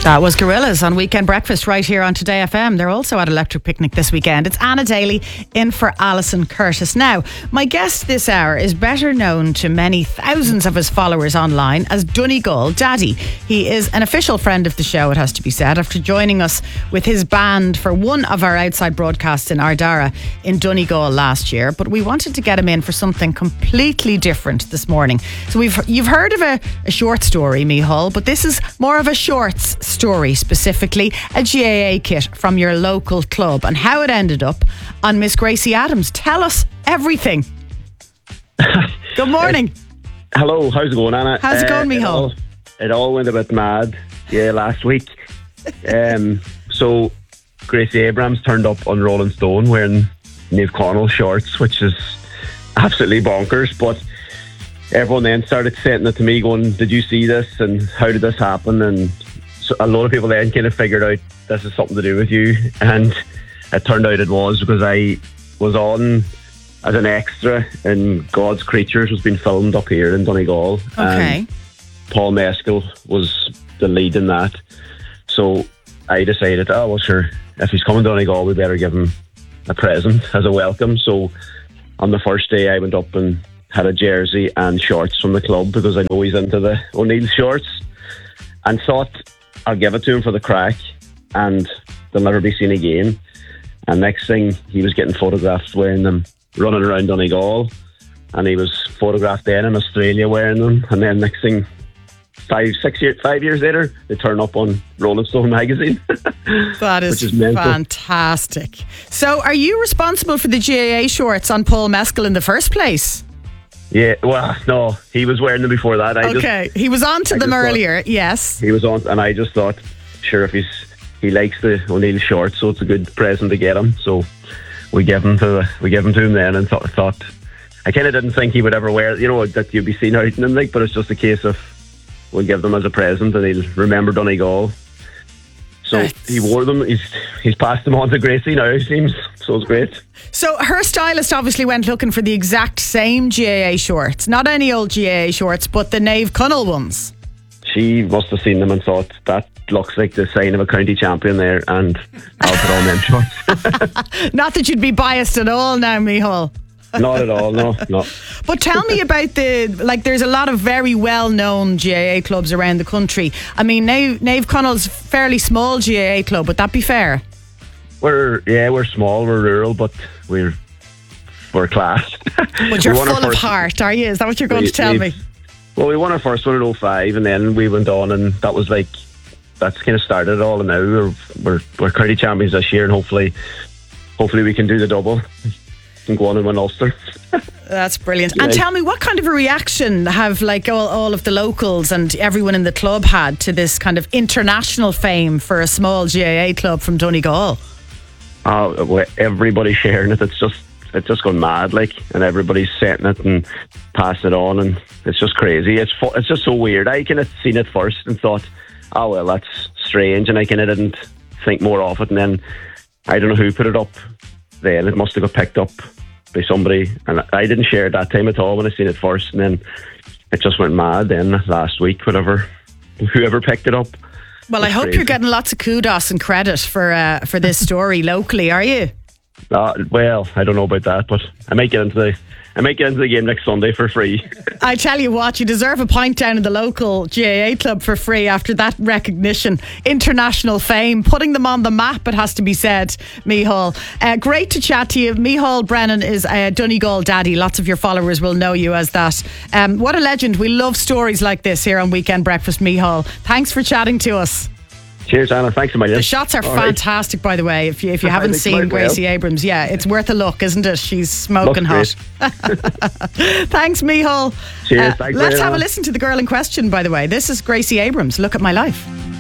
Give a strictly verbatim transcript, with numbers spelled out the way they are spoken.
That was Gorillaz on Weekend Breakfast right here on Today F M. They're also at Electric Picnic this weekend. It's Anna Daly in for Alison Curtis. Now, my guest this hour is better known to many thousands of his followers online as Donegal Daddy. He is an official friend of the show, it has to be said, after joining us with his band for one of our outside broadcasts in Ardara in Donegal last year. But we wanted to get him in for something completely different this morning. So we've you've heard of a, a short story, Micheál, but this is more of a shorts story, specifically a G A A kit from your local club and how it ended up on Miss Gracie Adams. Tell us everything. Good morning. Uh, hello, how's it going, Anna? How's it going, uh, Micheál? It all, it all went a bit mad, yeah, last week. um, so Gracie Abrams turned up on Rolling Stone wearing Niamh Connell shorts, which is absolutely bonkers, but everyone then started sending it to me going, did you see this and how did this happen? And so a lot of people then kind of figured out this is something to do with you, and it turned out it was, because I was on as an extra in God's Creatures, was being filmed up here in Donegal. Okay. And Paul Mescal was the lead in that. So I decided, oh well sure, if he's coming to Donegal we better give him a present as a welcome. So on the first day I went up and had a jersey and shorts from the club, because I know he's into the O'Neill shorts, and thought I'll give it to him for the crack and they'll never be seen again. And next thing, he was getting photographed wearing them, running around Donegal, and he was photographed then in Australia wearing them. And then next thing, five, six years, five years later, they turn up on Rolling Stone magazine. That is, is fantastic. So are you responsible for the G A A shorts on Paul Mescal in the first place? Yeah, well, no, he was wearing them before that. I okay, just, he was on to I them earlier, thought, yes. He was on, and I just thought, sure, if he's he likes the O'Neill shorts, so it's a good present to get him. So we gave him to we gave him to him then, and thought, thought I kind of didn't think he would ever wear, you know, that you'd be seen out in them, like, but it's just a case of we'll give them as a present, and he'll remember Donegal. So That's... he wore them. He's he's passed them on to Gracie now, it seems. So it's great. So her stylist obviously went looking for the exact same G A A shorts, not any old G A A shorts, but the Niamh Connell ones. She must have seen them and thought, that looks like the sign of a county champion there, and I'll put on them shorts. Not that you'd be biased at all now, Micheál. Not at all, no, no. But tell me about the, like, there's a lot of very well-known G A A clubs around the country. I mean, Niamh, Niamh Connell's fairly small G A A club, would that be fair? We're, yeah, we're small, we're rural, but we're we're class. But you're full of heart, are you? Is that what you're going we, to tell me? Well, we won our first one in oh five, and then we went on, and that was like, that's kind of started it all, and now we're, we're, we're county champions this year, and hopefully, hopefully we can do the double and go on and win Ulster. That's brilliant. Yeah. And tell me, what kind of a reaction have like all, all of the locals and everyone in the club had to this kind of international fame for a small G A A club from Donegal? Oh, well, everybody's sharing it. It's just it's just gone mad, like, and everybody's setting it and passing it on, and it's just crazy. It's fu- it's just so weird. I kind of seen it first and thought, oh well, that's strange, and I kind of didn't think more of it. And then I don't know who put it up. Then it must have got picked up by somebody, and I didn't share it that time at all when I seen it first. And then it just went mad. Then last week, whatever, whoever picked it up. Well, I hope crazy. You're getting lots of kudos and credit for uh, for this story locally, are you? Uh, well, I don't know about that, but I might get into the I might get into the game next Sunday for free. I tell you what, you deserve a pint down in the local G A A club for free after that recognition, international fame, putting them on the map, it has to be said, Micheál. Uh, great to chat to you. Micheál Brennan is a Donegal daddy. Lots of your followers will know you as that. Um, what a legend. We love stories like this here on Weekend Breakfast, Micheál. Thanks for chatting to us. Cheers, Anna. Thanks a million. The shots are All fantastic, right. By the way. If you if you haven't seen Gracie well. Abrams, yeah, it's worth a look, isn't it? She's smoking hot. Thanks, Micheál. Cheers. Uh, Thanks, let's have Anna. a listen to the girl in question, by the way. This is Gracie Abrams. Look at my life.